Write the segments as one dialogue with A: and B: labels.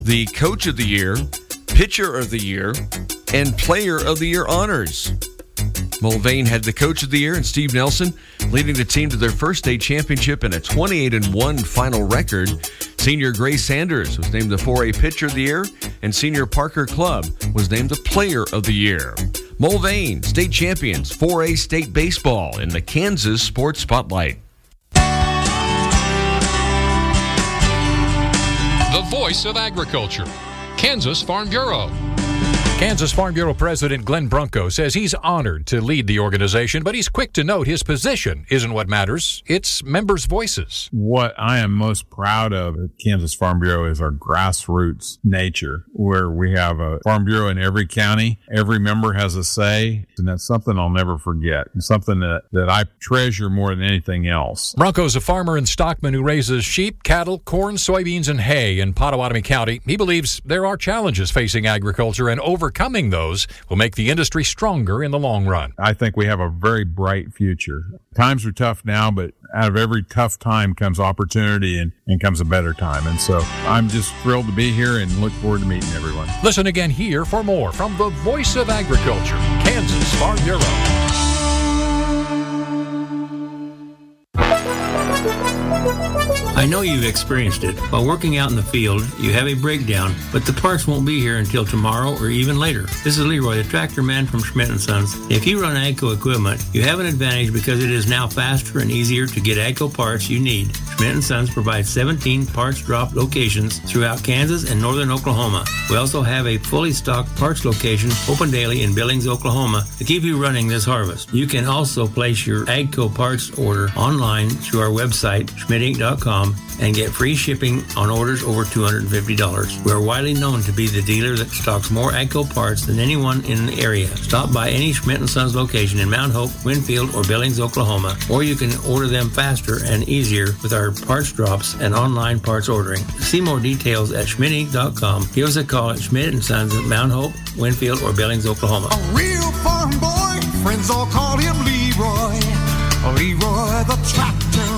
A: the Coach of the Year, Pitcher of the Year, and Player of the Year honors. Mulvane had the Coach of the Year and Steve Nelson, leading the team to their first state championship and a 28-1 final record. Senior Grace Sanders was named the 4A Pitcher of the Year, and Senior Parker Clubb was named the Player of the Year. Mulvane, state champions, 4A state baseball in the Kansas Sports Spotlight.
B: The voice of agriculture, Kansas Farm Bureau.
C: Kansas Farm Bureau President Glenn Brunko says he's honored to lead the organization, but he's quick to note his position isn't what matters. It's members' voices.
D: What I am most proud of at Kansas Farm Bureau is our grassroots nature, where we have a Farm Bureau in every county. Every member has a say, and that's something I'll never forget. It's something that I treasure more than anything else.
C: Brunko's a farmer in Stockman who raises sheep, cattle, corn, soybeans, and hay in Pottawatomie County. He believes there are challenges facing agriculture, and overcoming those will make the industry stronger in the long run.
D: I think we have a very bright future. Times are tough now, but out of every tough time comes opportunity and comes a better time. And so I'm just thrilled to be here and look forward to meeting everyone.
C: Listen again here for more from the voice of agriculture, Kansas Farm Bureau.
E: I know you've experienced it. While working out in the field, you have a breakdown, but the parts won't be here until tomorrow or even later. This is Leroy, the tractor man from Schmidt & Sons. If you run AGCO equipment, you have an advantage because it is now faster and easier to get AGCO parts you need. Schmidt & Sons provides 17 parts drop locations throughout Kansas and northern Oklahoma. We also have a fully stocked parts location open daily in Billings, Oklahoma to keep you running this harvest. You can also place your AGCO parts order online through our website, schmidtinc.com, and get free shipping on orders over $250. We are widely known to be the dealer that stocks more AGCO parts than anyone in the area. Stop by any Schmidt & Sons location in Mount Hope, Winfield, or Billings, Oklahoma, or you can order them faster and easier with our parts drops and online parts ordering. To see more details at schmidtinc.com. Give us a call at Schmidt & Sons at Mount Hope, Winfield, or Billings, Oklahoma.
F: A real farm boy, friends all call him Leroy. Leroy the tractor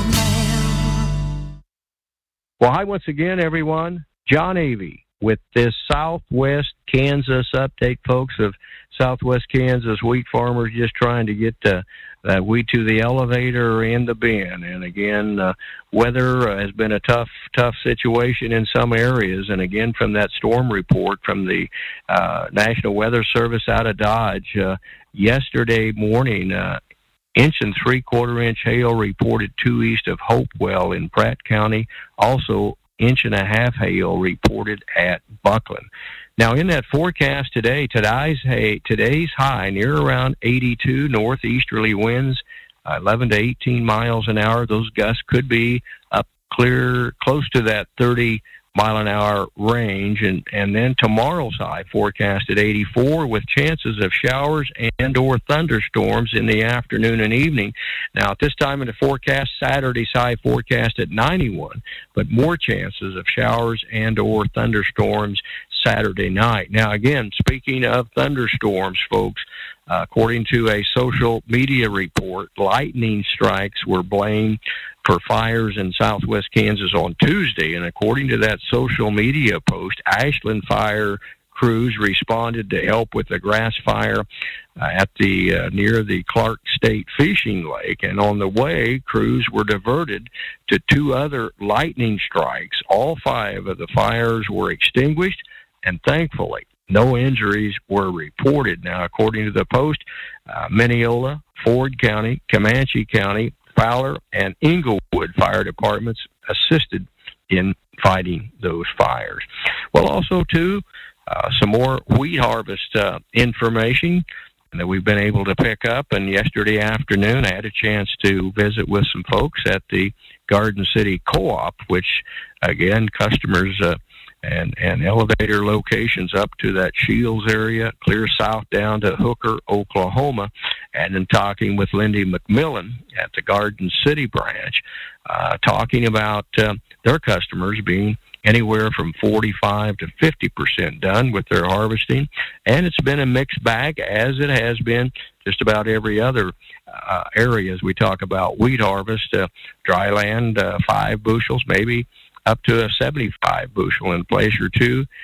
F: man.
G: Well, hi once again, everyone. John Avey with this Southwest Kansas update, folks, of Southwest Kansas wheat farmers just trying to get that wheat to the elevator and the bin. And again, weather has been a tough situation in some areas. And again, from that storm report from the National Weather Service out of Dodge yesterday morning, inch and 3/4 inch hail reported 2 east of Hopewell in Pratt County. Also, 1.5 inch hail reported at Buckland. Now, in that forecast today, today's high near around 82 northeasterly winds, 11 to 18 miles an hour. Those gusts could be up clear close to that 30-mile-an-hour range, and then tomorrow's high forecast at 84 with chances of showers and or thunderstorms in the afternoon and evening. Now, at this time in the forecast, Saturday's high forecast at 91, but more chances of showers and or thunderstorms Saturday night. Now, again, speaking of thunderstorms, folks, according to a social media report, lightning strikes were blamed for fires in southwest Kansas on Tuesday. And according to that social media post, Ashland Fire crews responded to help with the grass fire at the near the Clark State Fishing Lake. And on the way, crews were diverted to 2 other lightning strikes. All 5 of the fires were extinguished, and thankfully, no injuries were reported. Now, according to the post, Mineola, Ford County, Comanche County, Fowler, and Englewood fire departments assisted in fighting those fires. Well, also, too, some more wheat harvest information that we've been able to pick up. And yesterday afternoon, I had a chance to visit with some folks at the Garden City Co-op, which, again, customers and elevator locations up to that Shields area, clear south down to Hooker, Oklahoma, and then talking with Lindy McMillan at the Garden City branch, talking about their customers being anywhere from 45 to 50% done with their harvesting. And it's been a mixed bag, as it has been just about every other area as we talk about wheat harvest. Dry land, 5 bushels, maybe up to a 75 bushel in a place or two.